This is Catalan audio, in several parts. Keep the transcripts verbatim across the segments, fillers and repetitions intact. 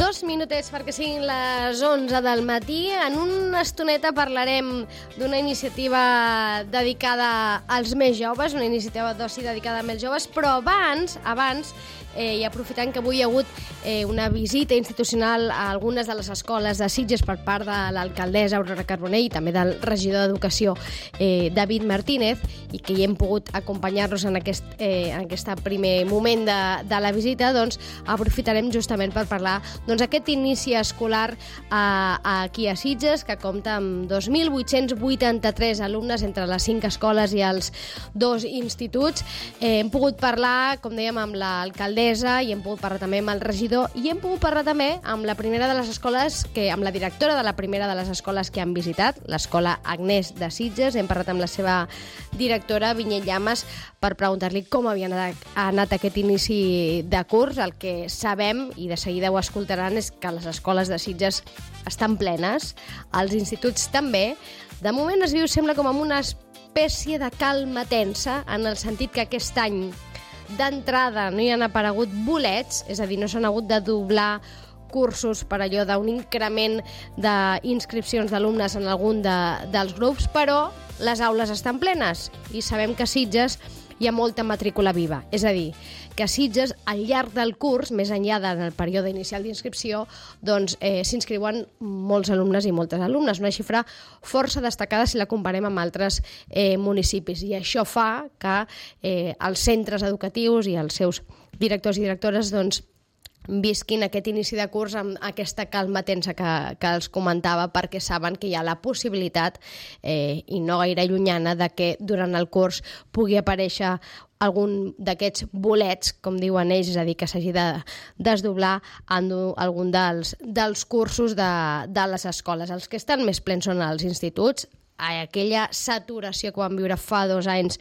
Dos minutets perquè siguin les onze del matí. En una estoneta parlarem d'una iniciativa dedicada als més joves, una iniciativa d'oci dedicada als més joves, però abans, abans eh, i aprofitant que avui hi ha hagut eh, una visita institucional a algunes de les escoles de Sitges per part de l'alcaldessa Aurora Carbonell i també del regidor d'Educació eh, David Martínez, i que hi hem pogut acompanyar-nos en aquest, eh, en aquest primer moment de, de la visita, doncs aprofitarem justament per parlar doncs, aquest inici escolar eh, aquí a Sitges, que compta amb dos mil vuit-cents vuitanta-tres alumnes entre les cinc escoles i els dos instituts. Eh, hem pogut parlar, com dèiem, amb l'alcaldessa i hem pogut parlar també amb el regidor i hem pogut parlar també amb la primera de les escoles, que, amb la directora de la primera de les escoles que han visitat, l'escola Agnès de Sitges. Hem parlat amb la seva directora, Vinyet Llamas, per preguntar-li com havia anat aquest inici de curs. El que sabem, i de seguida ho escoltaran, és que les escoles de Sitges estan plenes, els instituts també. De moment es viu, sembla, com amb una espècie de calma tensa, en el sentit que aquest any d'entrada no hi han aparegut bolets, és a dir, no s'han hagut de doblar cursos per allò d'un increment d'inscripcions d'alumnes en algun de, dels grups, però les aules estan plenes i sabem que a Sitges hi ha molta matrícula viva. És a dir, que a Sitges, al llarg del curs, més enllà del període inicial d'inscripció, doncs eh, s'inscriuen molts alumnes i moltes alumnes, una xifra força destacada si la comparem amb altres eh, municipis. I això fa que eh, els centres educatius i els seus directors i directores doncs, visquin aquest inici de curs amb aquesta calma tensa que, que els comentava, perquè saben que hi ha la possibilitat, eh, i no gaire llunyana, de que durant el curs pugui aparèixer algun d'aquests bolets, com diuen ells, és a dir, que s'hagi de desdoblar en algun dels, dels cursos de, de les escoles. Els que estan més plens són els instituts. Aquella saturació que vam viure fa dos anys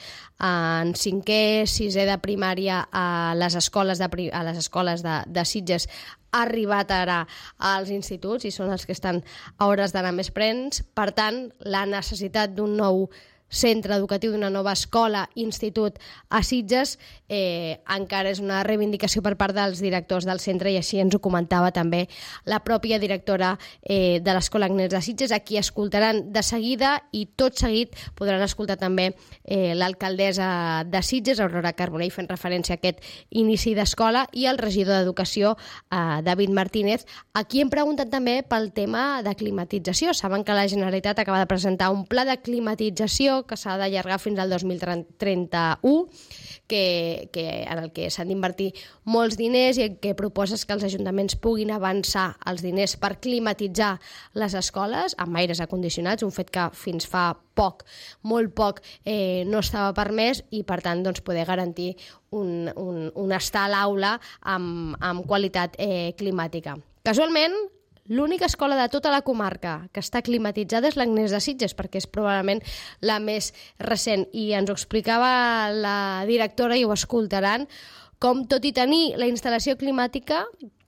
en cinquè, sisè de primària a les escoles de, a les escoles de, de Sitges ha arribat ara als instituts i són els que estan a hores d'anar més plens. Per tant, la necessitat d'un nou centre educatiu, d'una nova escola, institut a Sitges, eh, encara és una reivindicació per part dels directors del centre, i així ens ho comentava també la pròpia directora eh, de l'Escola Agnès de Sitges, a qui escoltaran de seguida, i tot seguit podran escoltar també eh, l'alcaldessa de Sitges, Aurora Carbonell, fent referència a aquest inici d'escola, i el regidor d'Educació, eh, David Martínez, a qui hem preguntat també pel tema de climatització. Saben que la Generalitat acaba de presentar un pla de climatització que s'ha d'allargar fins al dos mil trenta-u, que, que, en el que s'han d'invertir molts diners i que proposes que els ajuntaments puguin avançar els diners per climatitzar les escoles amb aires acondicionats, un fet que fins fa poc, molt poc, eh, no estava permès, i per tant doncs, poder garantir un, un, un estar a l'aula amb, amb qualitat eh, climàtica. Casualment, l'única escola de tota la comarca que està climatitzada és l'Agnès de Sitges, perquè és probablement la més recent. I ens ho explicava la directora, i ho escoltaran, com tot i tenir la instal·lació climàtica,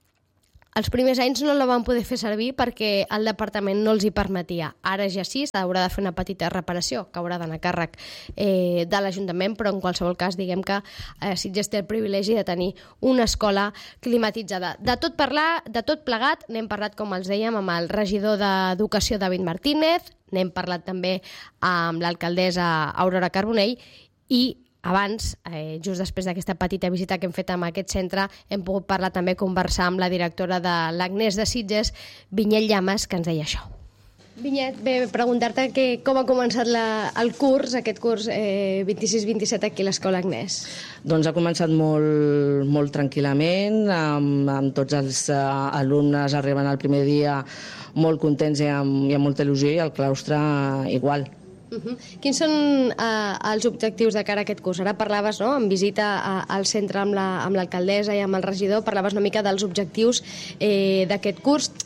els primers anys no la van poder fer servir perquè el departament no els hi permetia. Ara ja sí, s'haurà de fer una petita reparació que haurà d'anar a càrrec eh, de l'Ajuntament, però en qualsevol cas diguem que eh, Sitges té el privilegi de tenir una escola climatitzada. De tot parlar, de tot plegat, n'hem parlat, com els dèiem, amb el regidor d'Educació, David Martínez, n'hem parlat també amb l'alcaldessa Aurora Carbonell, i abans, eh, just després d'aquesta petita visita que hem fet amb aquest centre, hem pogut parlar també, conversar amb la directora de l'Agnès de Sitges, Vinyet Llamas, que ens deia això. Vinyet, bé, preguntar-te que, com ha començat la, el curs, aquest curs eh, vint-i-sis vint-i-set aquí a l'Escola Agnès. Doncs ha començat molt, molt tranquil·lament, amb, amb tots els uh, alumnes arribant al primer dia molt contents i amb, i amb molta il·lusió, i el claustre uh, igual. Uh-huh. Quins són uh, els objectius de cara a aquest curs? Ara parlaves, no?, en visita a, al centre amb l'alcaldessa la, amb i amb el regidor, parlaves una mica dels objectius eh, d'aquest curs.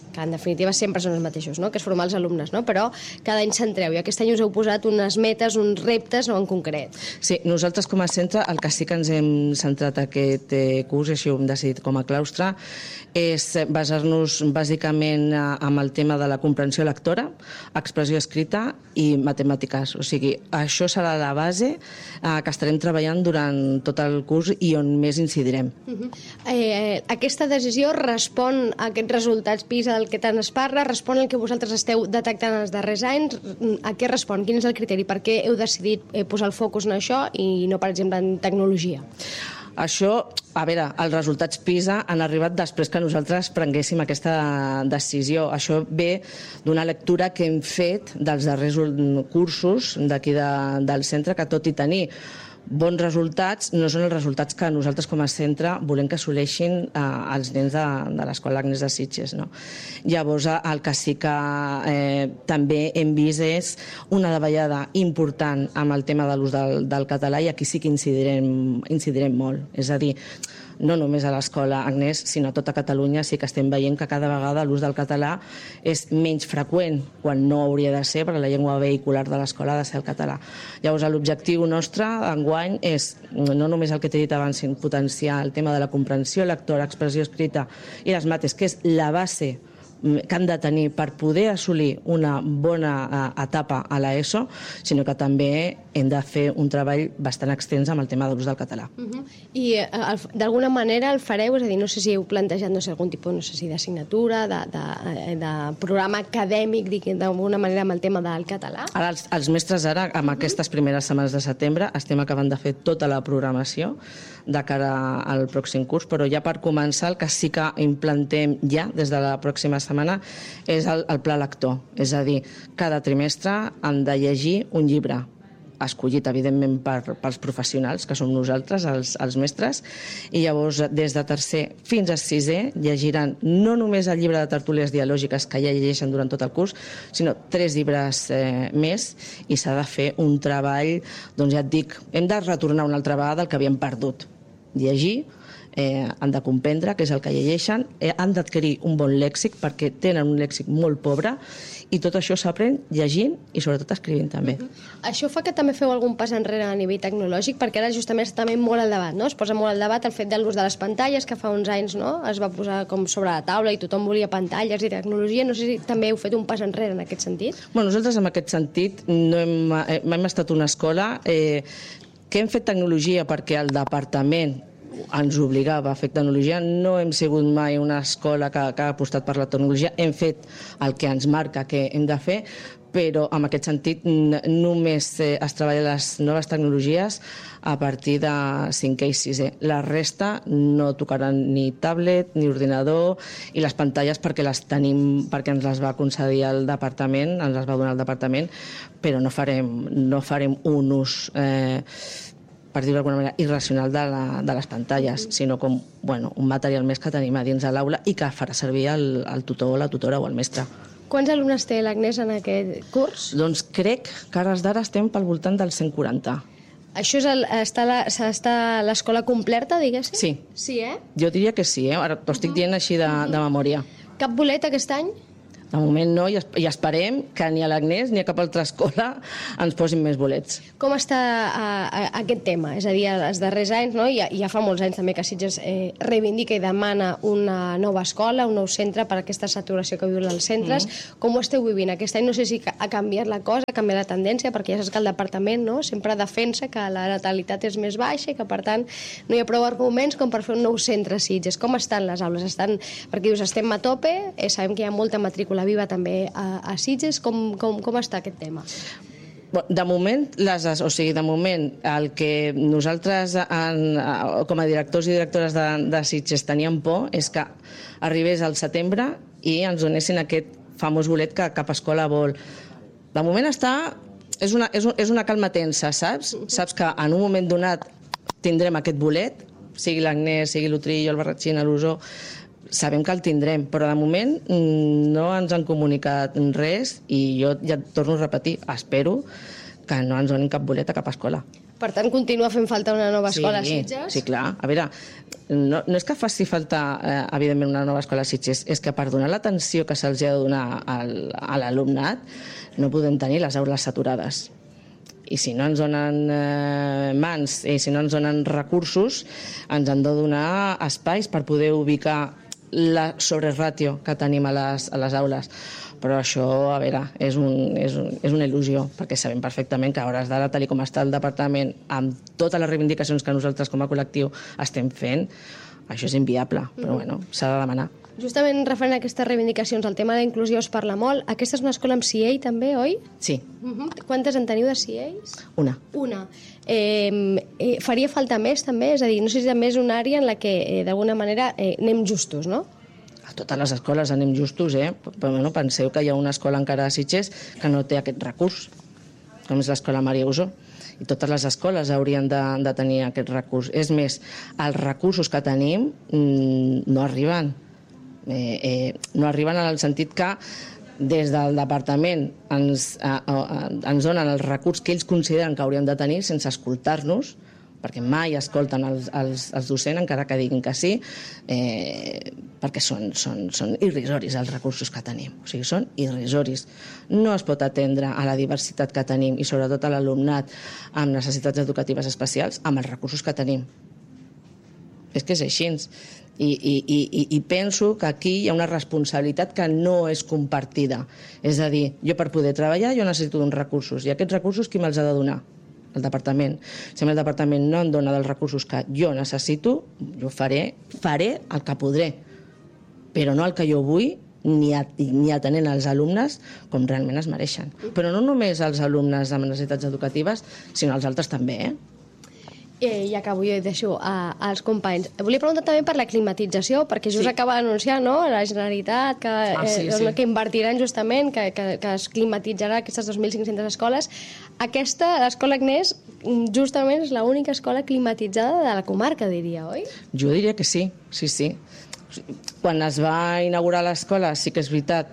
que en definitiva sempre són els mateixos, no? Que és formar els alumnes, no? Però cada any centreu, i aquest any us heu posat unes metes, uns reptes, no, en concret. Sí, nosaltres com a centre el que sí que ens hem centrat aquest eh, curs, i així ho hem decidit com a claustre, és basar-nos bàsicament en el tema de la comprensió lectora, expressió escrita i matemàtiques. O sigui, això serà la base eh, que estarem treballant durant tot el curs i on més incidirem. Uh-huh. eh, aquesta decisió respon a aquests resultats PISA del que tant es parla, respon al que vosaltres esteu detectant els darrers anys, a què respon? Quin és el criteri? Per què heu decidit eh, posar el focus en això i no, per exemple, en tecnologia? Això, a veure, els resultats PISA han arribat després que nosaltres prenguéssim aquesta decisió. Això ve d'una lectura que hem fet dels darrers cursos d'aquí de, del centre, que tot i tenir bons resultats, no són els resultats que nosaltres com a centre volem que assoleixin eh, els nens de, de l'Escola Agnès de Sitges, no? Llavors, el que sí que eh, també hem vist és una davallada important amb el tema de l'ús del, del català, i aquí sí que incidirem, incidirem molt. És a dir, no només a l'Escola Agnès, sinó a tota Catalunya sí que estem veient que cada vegada l'ús del català és menys freqüent, quan no hauria de ser, perquè la llengua vehicular de l'escola ha de ser el català. Llavors, l'objectiu nostre enguany és no només el que t'he dit abans, sinó potenciar el tema de la comprensió lectora, expressió escrita i les mates, que és la base que han de tenir per poder assolir una bona uh, etapa a l'ESO, sinó que també hem de fer un treball bastant extens amb el tema de l'ús del català. Uh-huh. I uh, d'alguna manera el fareu, és a dir, no sé si heu plantejat no sé, algun tipus no sé si d'assignatura, de, de, de programa acadèmic, d'alguna manera amb el tema del català? Ara, els, els mestres ara, amb uh-huh. aquestes primeres setmanes de setembre, estem acabant de fer tota la programació de cara al pròxim curs, però ja per començar el que sí que implantem ja des de la pròxima setmana és el, el pla lector. És a dir, cada trimestre han de llegir un llibre, escollit, evidentment, per, pels professionals, que som nosaltres, els, els mestres, i llavors, des de tercer fins a sisè, llegiran no només el llibre de tertúlies dialògiques, que ja llegeixen durant tot el curs, sinó tres llibres eh, més, i s'ha de fer un treball, doncs ja et dic, hem de retornar una altra vegada el que havíem perdut. Llegir, eh, han de comprendre què és el que llegeixen, eh, han d'adquirir un bon lèxic, perquè tenen un lèxic molt pobre, i tot això s'aprèn llegint i sobretot escrivint també. Uh-huh. Això fa que també feu algun pas enrere a nivell tecnològic, perquè ara justament està també molt al debat, no? Es posa molt al debat el fet de l'ús de les pantalles, que fa uns anys, no? Es va posar com sobre la taula i tothom volia pantalles i tecnologia. No sé si també heu fet un pas enrere en aquest sentit. Bueno, nosaltres en aquest sentit no hem, hem estat una escola eh, que hem fet tecnologia perquè el departament ens obligava a fer tecnologia. No hem sigut mai una escola que, que ha apostat per la tecnologia. Hem fet el que ens marca que hem de fer, però en aquest sentit només es treballa les noves tecnologies a partir de cinquè i sisè. La resta no tocaran ni tablet ni ordinador, i les pantalles perquè les tenim, perquè ens les va concedir el departament, ens les va donar el departament, però no farem, no farem un ús eh, per dir-ho d'alguna manera, irracional de, la, de les pantalles, sinó com bueno, un material més que tenim a dins de l'aula i que farà servir el, el tutor, la tutora o el mestre. Quants alumnes té l'Agnès en aquest curs? Doncs crec que ara d'ara estem pel voltant dels cent quaranta. Això és el, està, la, està l'escola completa, diguéssim? Sí. Sí, eh? Jo diria que sí, eh? Ara t'ho estic dient així de, de memòria. Cap bolet aquest any? De moment no, i esperem que ni a l'Agnès ni a cap altra escola ens posin més bolets. Com està a, a, aquest tema? És a dir, els darrers anys, no? ja, ja fa molts anys també que Sitges eh, reivindica i demana una nova escola, un nou centre per aquesta saturació que viuen els centres. Mm. Com ho esteu vivint? Aquest any no sé si ha canviat la cosa, ha canviat la tendència, perquè ja saps que el departament, no?, sempre defensa que la natalitat és més baixa i que, per tant, no hi ha prou arguments com per fer un nou centre a Sitges. Com estan les aules? Estan, perquè dius, estem a tope, eh, sabem que hi ha molta matrícula viva també a, a Sitges. Com, com, com està aquest tema? De moment, les, o sigui, de moment, el que nosaltres en, com a directors i directores de, de Sitges teníem por és que arribés al setembre i ens donessin aquest famós bolet que cap escola vol. De moment està... És una, és, un, és una calma tensa, saps? Saps que en un moment donat tindrem aquest bolet, sigui l'Agnès, sigui l'Utrillo, el Barratxina, l'Usó, sabem que el tindrem, però de moment no ens han comunicat res, i jo ja et torno a repetir, espero que no ens donin cap bolet a cap escola. Per tant, continua fent falta una nova escola a sí, Sitges? Sí, clar. A veure, no, no és que faci falta, eh, evidentment, una nova escola a Sitges, és que per donar l'atenció que se'ls ha de donar al, a l'alumnat no podem tenir les aules saturades. I si no ens donen eh, mans i si no ens donen recursos, ens han de donar espais per poder ubicar la sobreràtio que tenim a les, a les aules. Però això, a veure, és, un, és, un, és una il·lusió, perquè sabem perfectament que a hores d'ara, tal com està el departament, amb totes les reivindicacions que nosaltres com a col·lectiu estem fent, això és inviable, però bueno, s'ha de demanar. Justament referent a aquestes reivindicacions, el tema de la inclusió es parla molt. Aquesta és una escola amb C I A també, oi? Sí. Uh-huh. Quantes en teniu de C I As? Una. Una. Eh, eh, faria falta més també? És a dir, no sé si també és una àrea en la que eh, d'alguna manera eh, anem justos, no? A totes les escoles anem justos, eh? Però bueno, penseu que hi ha una escola encara a Sitges que no té aquest recurs, com és l'escola Maria Usó. I totes les escoles haurien de, de tenir aquest recurs. És més, els recursos que tenim mmm, no arriben. Eh, eh, no arriben en el sentit que des del departament ens, eh, eh, ens donen el recurs que ells consideren que haurien de tenir sense escoltar-nos, perquè mai escolten els, els, els docents, encara que diguin que sí, eh, perquè són, són, són irrisoris els recursos que tenim. O sigui, són irrisoris. No es pot atendre a la diversitat que tenim i sobretot a l'alumnat amb necessitats educatives especials amb els recursos que tenim. És que és així. I, i, i, i penso que aquí hi ha una responsabilitat que no és compartida. És a dir, jo per poder treballar jo necessito uns recursos i aquests recursos qui me'ls ha de donar? El departament. Si el departament no em dona dels recursos que jo necessito, jo faré, faré el que podré, però no el que jo vull ni, a, ni atenent als alumnes com realment es mereixen. Però no només els alumnes amb necessitats educatives, sinó els altres també, eh? Eh, I acabo jo i deixo a, als companys. Volia preguntar també per la climatització, perquè just Sí. acaba d'anunciar, no?, la Generalitat que, Ah, sí, eh, sí. que invertiran justament, que, que, que es climatitzarà aquestes dos mil cinc-centes escoles. Aquesta, l'escola Agnès, justament és l'única escola climatitzada de la comarca, diria, oi? Jo diria que sí, sí, sí. Quan es va inaugurar l'escola sí que és veritat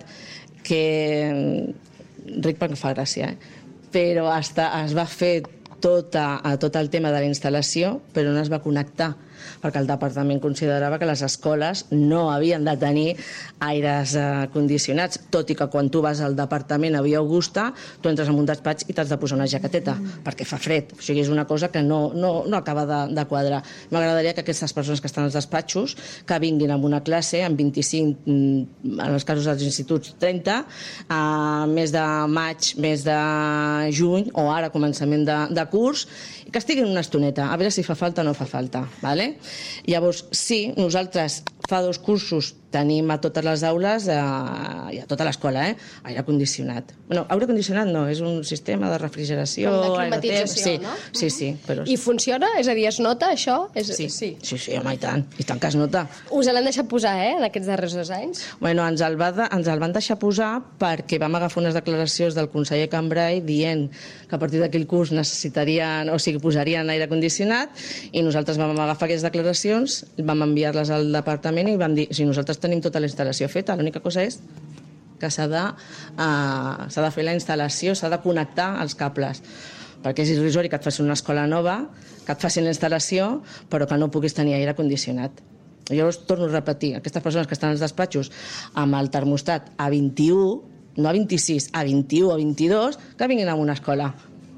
que... Ric perquè fa gràcia, eh? Però hasta es va fer tota, a tot el tema de la instal·lació, però no es va connectar, perquè el departament considerava que les escoles no havien de tenir aires eh, condicionats, tot i que quan tu vas al departament a Via Augusta, tu entres en un despatx i t'has de posar una jaqueteta, mm. perquè fa fred. O sigui, és una cosa que no, no, no acaba de, de quadrar. M'agradaria que aquestes persones que estan als despatxos, que vinguin amb una classe, amb vint-i-cinc, en els casos dels instituts, trenta, a mes de maig, mes de juny, o ara començament de, de curs, i que estiguin una estoneta, a veure si fa falta o no fa falta, ¿vale? Llavors, sí, nosaltres fa dos cursos tenim a totes les aules eh, i a tota l'escola, eh, aire condicionat. No, aire condicionat no, és un sistema de refrigeració... Com de climatització, sí, no? Sí, sí. Però... I funciona? És a dir, es nota això? És... Sí, sí, sí, sí, home, i tant. I tant que es nota. Us l'han deixat posar, eh, en aquests darrers dos anys? Bueno, ens el, va de, ens el van deixar posar perquè vam agafar unes declaracions del conseller Cambrai dient que a partir d'aquell curs necessitarien, o sigui, posarien aire condicionat, i nosaltres vam agafar aquestes declaracions, vam enviar-les al departament i vam dir, si nosaltres tenim tota la instal·lació feta, l'única cosa és que s'ha de, uh, s'ha de fer la instal·lació, s'ha de connectar els cables, perquè és irrisori que et facin una escola nova, que et facin la instal·lació, però que no puguis tenir aire condicionat. Jo us torno a repetir, aquestes persones que estan als despatxos amb el termostat a vint-i-u, no a vint-i-sis, a vint-i-u o vint-i-dos, que vinguin a una escola.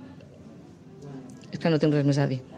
És que no tinc res més a dir.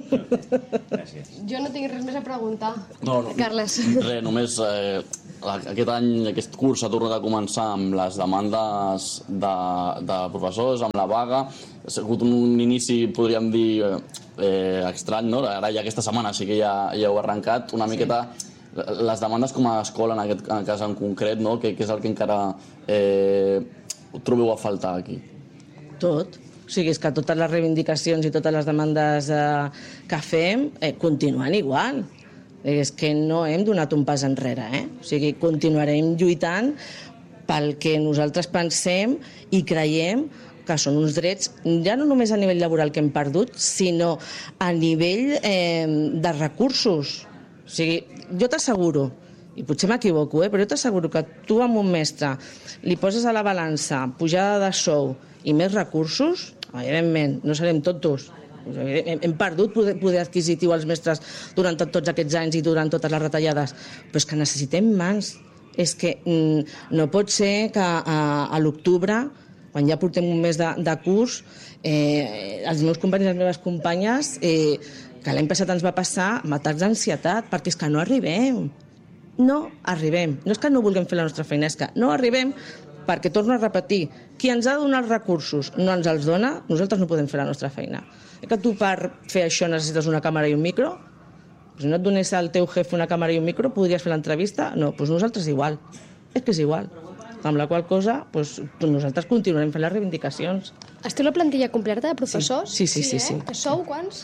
Jo no tinc res més a preguntar. No, no, Carles. Res, només eh, aquest any, aquest curs s'ha tornat a començar amb les demandes de, de professors, amb la vaga. Ha sigut un inici, podríem dir, eh, estrany, no? Ara ja aquesta setmana sí que ja, ja heu arrencat una miqueta les demandes com a escola, en aquest cas en concret, no? Que, que és el que encara eh, trobeu a faltar aquí? Tot. O sigui, és que totes les reivindicacions i totes les demandes eh, que fem eh, continuen igual. És que no hem donat un pas enrere, eh? O sigui, continuarem lluitant pel que nosaltres pensem i creiem que són uns drets, ja no només a nivell laboral que hem perdut, sinó a nivell eh, de recursos. O sigui, jo t'asseguro, i potser m'equivoco, eh, però jo t'asseguro que tu amb un mestre li poses a la balança pujada de sou i més recursos, evidentment, no serem tontos, Hem, hem perdut poder, poder adquisitiu als mestres durant tot, tots aquests anys i durant totes les retallades, però és que necessitem mans. És que mm, no pot ser que a, a l'octubre, quan ja portem un mes de, de curs, eh, els meus companys i les meves companyes, eh, que l'any passat ens va passar amb atacs d'ansietat, perquè és que no arribem. No arribem. No és que no vulguem fer la nostra feina, és que no arribem perquè, torno a repetir, qui ens ha de donar els recursos no ens els dona, nosaltres no podem fer la nostra feina. És que tu per fer això necessites una càmera i un micro? Si no et donés al teu jefe una càmera i un micro, podries fer l'entrevista? No, doncs nosaltres igual. És que és igual. Amb la qual cosa, doncs, nosaltres continuarem fent les reivindicacions. Esteu la plantilla completa de professors? Sí, sí, sí. sí, sí. Eh? Que sou quants?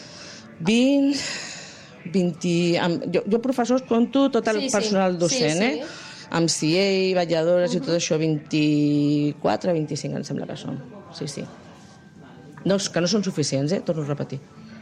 vint... vint... Amb, jo, jo professors compto tot el sí, sí. personal docent, sí, sí. eh? Amb C I E, vetlladores uh-huh. i tot això, vint-i-quatre, vint-i-cinc em sembla que són. Sí, sí. No, que no són suficients, eh? Torno a repetir.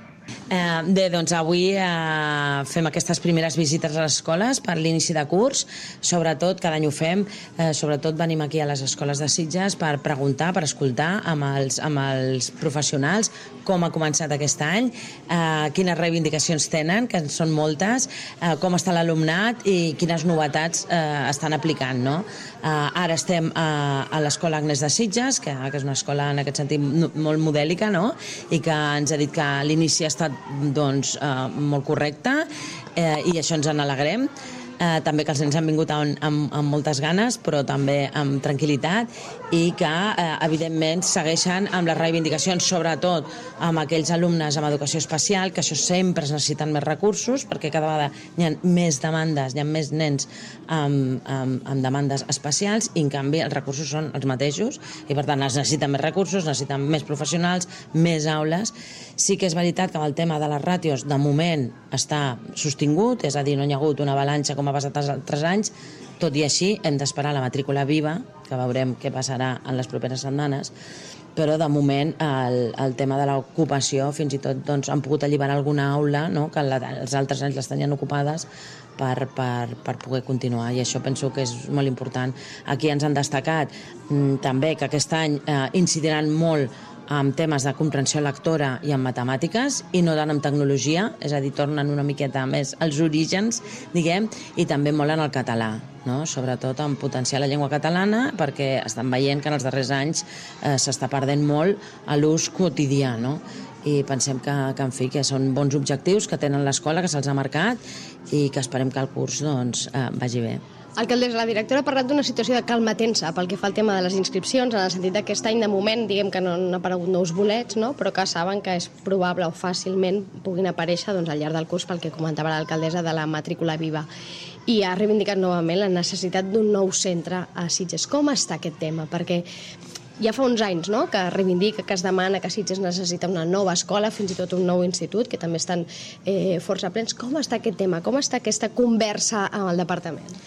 Eh, bé, doncs avui eh, fem aquestes primeres visites a les escoles per l'inici de curs. Sobretot, cada any ho fem, eh, sobretot venim aquí a les escoles de Sitges per preguntar, per escoltar amb els, amb els professionals com ha començat aquest any, eh, quines reivindicacions tenen, que són moltes, eh, com està l'alumnat i quines novetats eh, estan aplicant, no? Eh, ara estem a, a l'escola Agnès de Sitges, que, que és una escola en aquest sentit molt modèlica, no? I que ens ha dit que l'inici ha estat doncs, eh, molt correcte eh, i això ens en alegrem. Eh, també que els nens han vingut amb, amb, amb moltes ganes, però també amb tranquil·litat, i que, eh, evidentment, segueixen amb les reivindicacions, sobretot amb aquells alumnes amb educació especial, que això sempre es necessiten més recursos, perquè cada vegada hi ha més demandes, hi ha més nens amb, amb, amb demandes especials, i en canvi els recursos són els mateixos, i per tant es necessiten més recursos, necessiten més professionals, més aules. Sí que és veritat que amb el tema de les ràtios, de moment, està sostingut, és a dir, no hi ha hagut una avalanxa com ha passat els altres anys. Tot i així, hem d'esperar la matrícula viva, que veurem què passarà en les properes setmanes, però de moment el, el tema de l'ocupació, fins i tot doncs, han pogut alliberar alguna aula, no?, que la, els altres anys les tenien ocupades, per, per, per poder continuar, i això penso que és molt important. Aquí ens han destacat mm, també que aquest any eh, incidiran molt amb temes de comprensió lectora i amb matemàtiques, i no tant amb tecnologia, és a dir, tornen una miqueta més als orígens, diguem, i també molt en el català, no? Sobretot en potenciar la llengua catalana, perquè estan veient que en els darrers anys eh, s'està perdent molt a l'ús quotidià, no? I pensem que, que, en fi, que són bons objectius que tenen l'escola, que se'ls ha marcat, i que esperem que el curs doncs, eh, vagi bé. Alcaldessa, la directora ha parlat d'una situació de calma tensa pel que fa al tema de les inscripcions, en el sentit que aquest any, de moment, diguem que no han aparegut nous bolets, no? Però que saben que és probable o fàcilment puguin aparèixer doncs, al llarg del curs, pel que comentava l'alcaldessa de la matrícula viva. I ha reivindicat novament la necessitat d'un nou centre a Sitges. Com està aquest tema? Perquè ja fa uns anys, no?, que reivindica, que es demana que Sitges necessita una nova escola, fins i tot un nou institut, que també estan eh, força plens. Com està aquest tema? Com està aquesta conversa amb el departament?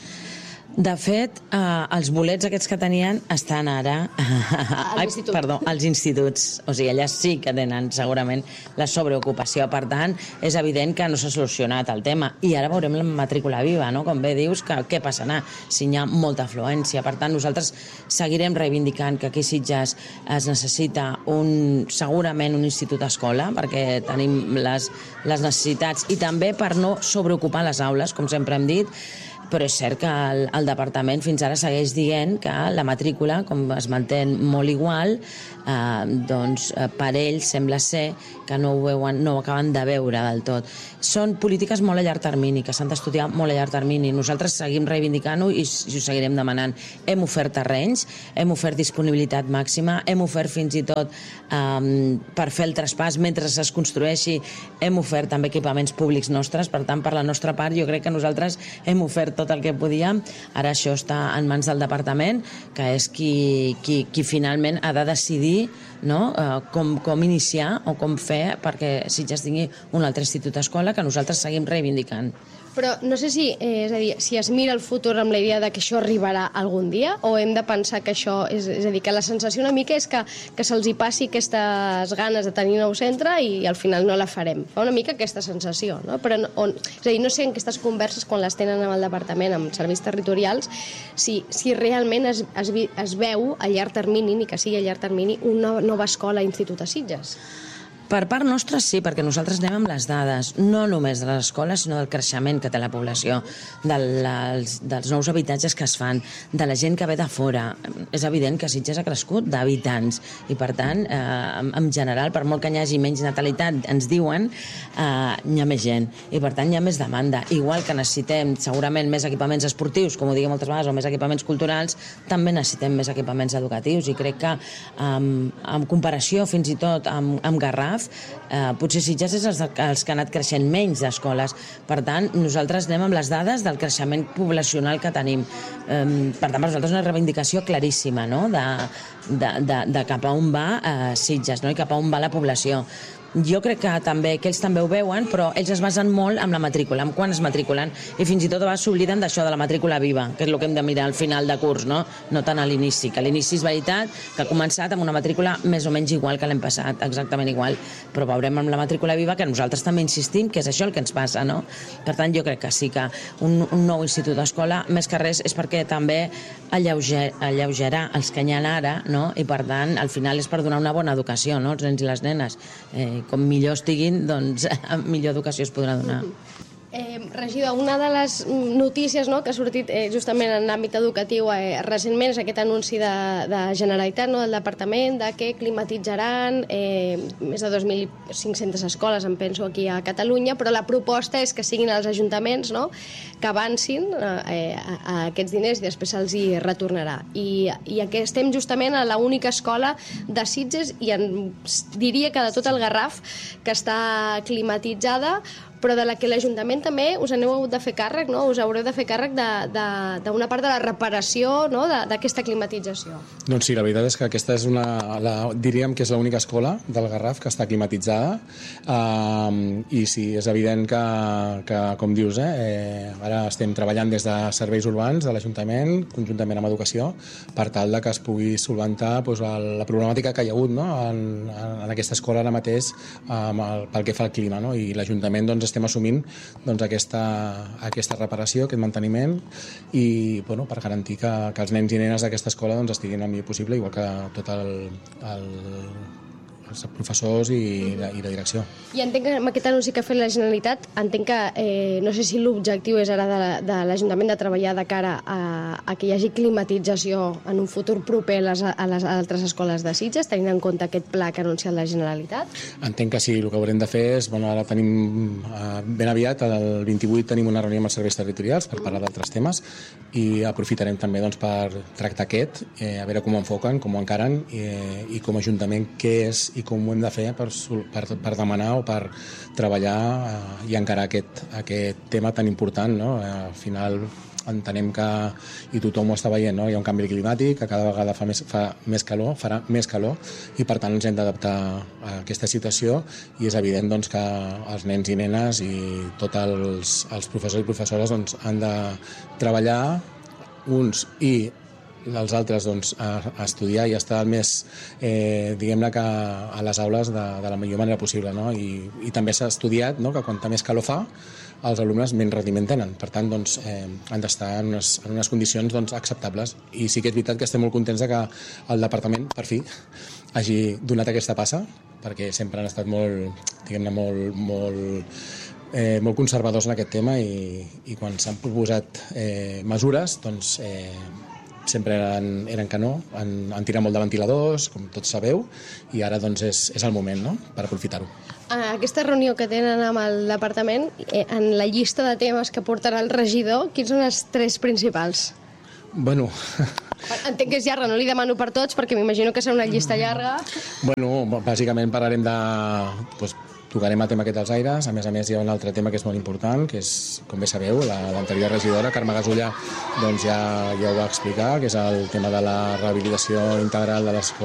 De fet, eh, els bolets aquests que tenien estan ara a l'institut. Perdó, als instituts. O sigui, allà sí que tenen segurament la sobreocupació. Per tant, és evident que no s'ha solucionat el tema. I ara veurem la matrícula viva, no? Com bé dius, que, què passarà si hi ha molta afluència. Per tant, nosaltres seguirem reivindicant que aquí a Sitges es necessita un, segurament un institut-escola, perquè tenim les, les necessitats, i també per no sobreocupar les aules, com sempre hem dit. Però és cert que el, el departament fins ara segueix dient que la matrícula, com es manté molt igual, eh, doncs per ells sembla ser que no ho, veuen, no ho acaben de veure del tot. Són polítiques molt a llarg termini, que s'han d'estudiar molt a llarg termini. Nosaltres seguim reivindicant-ho i, i ho seguirem demanant. Hem ofert terrenys, hem ofert disponibilitat màxima, hem ofert fins i tot eh, per fer el traspàs mentre es construeixi, hem ofert també equipaments públics nostres. Per tant, per la nostra part, jo crec que nosaltres hem ofert tot el que podíem. Ara això està en mans del departament, que és qui, qui, qui finalment ha de decidir, no?, uh, com, com iniciar o com fer perquè Sitges tingui un altre institut-escola, que nosaltres seguim reivindicant. Però no sé si, eh, és a dir, si es mira el futur amb la idea de que això arribarà algun dia, o hem de pensar que això, és, és a dir, que la sensació una mica és que, que se'ls hi passi aquestes ganes de tenir nou centre i al final no la farem. Fa una mica aquesta sensació, no? Però no, on, és a dir, no sé en aquestes converses, quan les tenen amb el departament, amb serveis territorials, si, si realment es, es, es veu a llarg termini, ni que sigui a llarg termini, una nova escola a Institut a Sitges. Per part nostra sí, perquè nosaltres anem amb les dades, no només de les escoles, sinó del creixement que té la població, dels, dels nous habitatges que es fan, de la gent que ve de fora. És evident que Sitges ha crescut d'habitants i, per tant, eh, en general, per molt que hi hagi menys natalitat, ens diuen, eh, hi ha més gent i, per tant, hi ha més demanda. Igual que necessitem, segurament, més equipaments esportius, com ho diguem moltes vegades, o més equipaments culturals, també necessitem més equipaments educatius i crec que, en, en comparació fins i tot amb, amb Garraf, Eh, potser Sitges és els, els que han anat creixent menys d'escoles. Per tant, nosaltres anem amb les dades del creixement poblacional que tenim. Eh, per tant, per nosaltres és una reivindicació claríssima, no?, de, de, de, de cap a on va eh, Sitges, no?, i cap a on va la població. Jo crec que també, que ells també ho veuen, però ells es basen molt en la matrícula, en quan es matriculen, i fins i tot a vegades s'obliden d'això, de la matrícula viva, que és el que hem de mirar al final de curs, no, no tant a l'inici, que a l'inici és veritat que ha començat amb una matrícula més o menys igual que l'hem passat, exactament igual, però veurem amb la matrícula viva que nosaltres també insistim que és això el que ens passa, no? Per tant, jo crec que sí que un, un nou institut d'escola, més que res, és perquè també alleuger, alleugerà els que hi ha ara, no? I per tant, al final és per donar una bona educació, no?, als nens i les nenes. Eh, com millor estiguin, doncs millor educació es podrà donar. Eh, regidor, una de les notícies, no?, que ha sortit eh, justament en l'àmbit educatiu eh, recentment és aquest anunci de, de Generalitat, no?, del Departament, de que climatitzaran eh, més de dos mil cinc-centes escoles, em penso, aquí a Catalunya, però la proposta és que siguin els ajuntaments, no?, que avancin eh, a, a aquests diners i després se'ls hi retornarà. I, i aquí estem justament a l'única escola de Sitges, i en, diria que de tot el Garraf, que està climatitzada, però de la que l'Ajuntament també us aneu hagut de fer càrrec, no? Us haureu de fer càrrec d'una part de la reparació, no?, d'aquesta climatització. Doncs sí, la veritat és que aquesta és una, la, diríem que és l'única escola del Garraf que està climatitzada, uh, i sí, és evident que, que com dius, eh, eh, ara estem treballant des de serveis urbans de l'Ajuntament, conjuntament amb Educació, per tal de que es pugui solventar doncs, el, la problemàtica que hi ha hagut, no?, en, en aquesta escola ara mateix um, el, pel que fa al clima, no?, i l'Ajuntament doncs, estem assumint doncs, aquesta, aquesta reparació, aquest manteniment, i bueno, per garantir que, que els nens i nenes d'aquesta escola doncs, estiguin el millor possible, igual que tot el, el els professors i la, i la direcció. I entenc que amb aquest anunci que ha fet la Generalitat, entenc que eh, no sé si l'objectiu és ara de, de l'Ajuntament de treballar de cara a, a que hi hagi climatització en un futur proper a les, a les altres escoles de Sitges, tenint en compte aquest pla que ha anunciat la Generalitat? Entenc que sí, el que haurem de fer és, bueno, ara tenim eh, ben aviat, el vint-i-vuit tenim una reunió amb els serveis territorials per parlar d'altres temes i aprofitarem també doncs, per tractar aquest, eh, a veure com ho enfoquen, com ho encaren i, eh, i com a Ajuntament què és i com ho hem de fer per, per, per demanar o per treballar eh, i encarar aquest, aquest tema tan important, no? Eh, al final entenem que, i tothom ho està veient, no? Hi ha un canvi climàtic, que cada vegada fa més, fa més calor, farà més calor, i per tant ens hem d'adaptar a aquesta situació, i és evident doncs, que els nens i nenes i tots els, els professors i professores doncs, han de treballar uns i els altres doncs, a, a estudiar i a estar més, eh, diguem-ne que a les aules de, de la millor manera possible, no? I, i també s'ha estudiat, no?, que quanta més calor fa, els alumnes menys rendiment tenen. Per tant, doncs, eh, han d'estar en unes, en unes condicions doncs, acceptables. I sí que és veritat que estem molt contents de que el departament, per fi, hagi donat aquesta passa, perquè sempre han estat molt, diguem-ne, molt, molt, eh, molt conservadors en aquest tema, i, i quan s'han proposat eh, mesures, doncs, eh, sempre eren, eren que no, han, han tirat molt de ventiladors, com tots sabeu, i ara doncs, és, és el moment, no?, per aprofitar-ho. Aquesta reunió que tenen amb el departament, eh, en la llista de temes que portarà el regidor, quins són els tres principals? Bueno... Entenc que és llarga, no li demano per tots, perquè m'imagino que serà una llista llarga. Bueno, bàsicament parlarem de... Doncs, tocarem el tema aquest dels aires. A més a més, hi ha un altre tema que és molt important, que és, com bé sabeu, l'anterior regidora, Carme Gasulla, doncs ja, ja ho va explicar, que és el tema de la rehabilitació integral de les